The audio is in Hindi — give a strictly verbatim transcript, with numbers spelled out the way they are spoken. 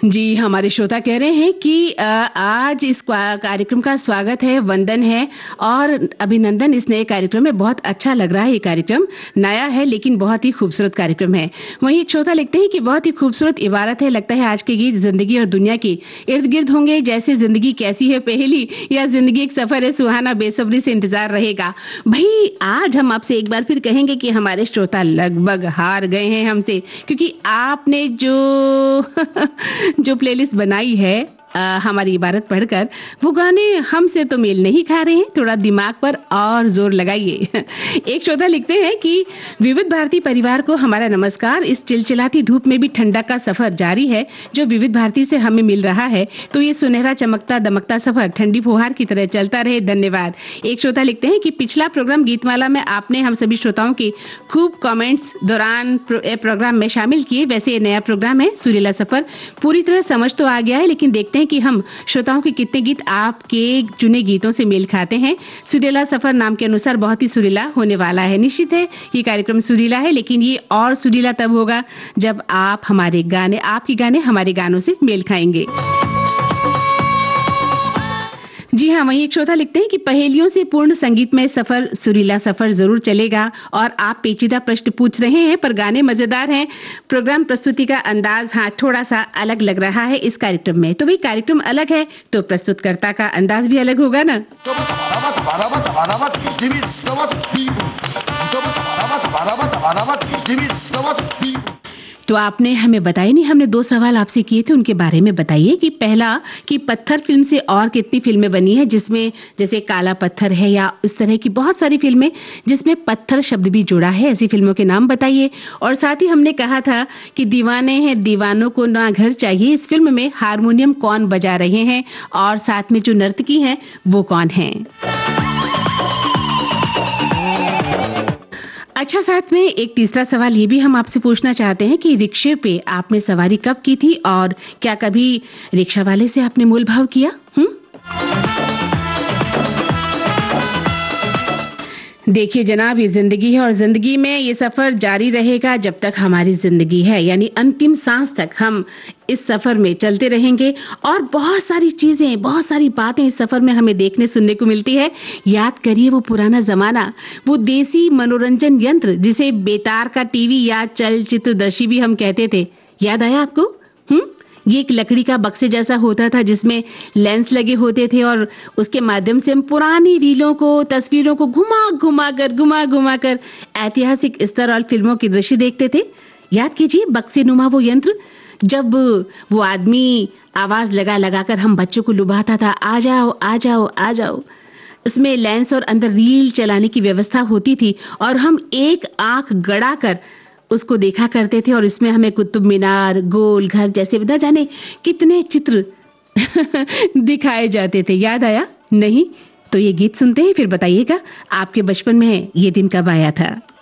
जी, हमारे श्रोता कह रहे हैं कि अ, आज इस क्वा- कार्यक्रम का स्वागत है, वंदन है और अभिनंदन इस नए कार्यक्रम में। बहुत अच्छा लग रहा है। ये कार्यक्रम नया है लेकिन बहुत ही खूबसूरत कार्यक्रम है। वहीं एक श्रोता लिखते हैं कि बहुत ही खूबसूरत इबारत है। लगता है आज के गीत जिंदगी और दुनिया की इर्द गिर्द होंगे, जैसे जिंदगी कैसी है पहेली या जिंदगी एक सफर है सुहाना, बेसब्री से इंतजार रहेगा। भाई आज हम आपसे एक बार फिर कहेंगे कि हमारे श्रोता लगभग हार गए हैं हमसे, क्योंकि आपने जो जो प्लेलिस्ट बनाई है आ, हमारी इबारत पढ़कर, वो गाने हमसे तो मेल नहीं खा रहे हैं। थोड़ा दिमाग पर और जोर लगाइए। एक श्रोता लिखते हैं कि विविध भारती परिवार को हमारा नमस्कार। इस चिलचिलाती धूप में भी ठंडक का सफर जारी है जो विविध भारती से हमें मिल रहा है, तो ये सुनहरा चमकता दमकता सफर ठंडी फुहार की तरह चलता रहे। धन्यवाद। एक श्रोता लिखते हैं कि पिछला प्रोग्राम गीतमाला में आपने हम सभी श्रोताओं की खूब कमेंट्स दौरान प्रो, प्रोग्राम में शामिल किए। वैसे ये नया प्रोग्राम है सुरीला सफर, पूरी तरह समझ तो आ गया है, लेकिन देखते हैं कि हम श्रोताओं के कितने गीत आपके चुने गीतों से मेल खाते हैं। सुरीला सफर नाम के अनुसार बहुत ही सुरीला होने वाला है। निश्चित है ये कार्यक्रम सुरीला है, लेकिन ये और सुरीला तब होगा जब आप हमारे गाने आपके गाने हमारे गानों से मेल खाएंगे। जी हाँ, वहीं एक श्रोता लिखते हैं कि पहेलियों से पूर्ण संगीतमय सफर सुरीला सफर जरूर चलेगा और आप पेचीदा प्रश्न पूछ रहे हैं पर गाने मजेदार हैं। प्रोग्राम प्रस्तुति का अंदाज हाँ थोड़ा सा अलग लग रहा है इस कार्यक्रम में। तो भाई कार्यक्रम अलग है तो प्रस्तुतकर्ता का अंदाज भी अलग होगा ना। तो आपने हमें बताया नहीं, हमने दो सवाल आपसे किए थे, उनके बारे में बताइए। कि पहला कि पत्थर फिल्म से और कितनी फिल्में बनी है जिसमें जैसे काला पत्थर है या इस तरह की बहुत सारी फिल्में जिसमें पत्थर शब्द भी जुड़ा है, ऐसी फिल्मों के नाम बताइए। और साथ ही हमने कहा था कि दीवाने हैं दीवानों को ना घर चाहिए, इस फिल्म में हारमोनियम कौन बजा रहे हैं और साथ में जो नर्तकी हैं वो कौन है। अच्छा, साथ में एक तीसरा सवाल ये भी हम आपसे पूछना चाहते हैं कि रिक्शे पे आपने सवारी कब की थी और क्या कभी रिक्शा वाले से आपने मोल भाव किया? हम्म देखिए जनाब, ये जिंदगी है और जिंदगी में ये सफर जारी रहेगा जब तक हमारी जिंदगी है, यानी अंतिम सांस तक हम इस सफर में चलते रहेंगे। और बहुत सारी चीजें बहुत सारी बातें इस सफर में हमें देखने सुनने को मिलती है। याद करिए वो पुराना जमाना, वो देसी मनोरंजन यंत्र जिसे बेतार का टीवी या चलचित्रदर्शी भी हम कहते थे। याद आया आपको? हम्म ये एक लकड़ी का बक्से जैसा होता था जिसमें लेंस लगे होते थे और उसके माध्यम से हम पुरानी रीलों को तस्वीरों को घुमा घुमा कर घुमा घुमा कर ऐतिहासिक स्तर और फिल्मों के दृश्य देखते थे। याद कीजिए बक्से नुमा वो यंत्र, जब वो आदमी आवाज लगा लगा कर हम बच्चों को लुभाता था, आ जाओ आ जाओ आ जाओ। इसमें लेंस और अंदर रील चलाने की व्यवस्था होती थी और हम एक आंख गड़ा कर उसको देखा करते थे और इसमें हमें कुतुब मीनार, गोल घर जैसे न जाने कितने चित्र दिखाए जाते थे। याद आया? नहीं तो ये गीत सुनते हैं फिर बताइएगा आपके बचपन में ये दिन कब आया था।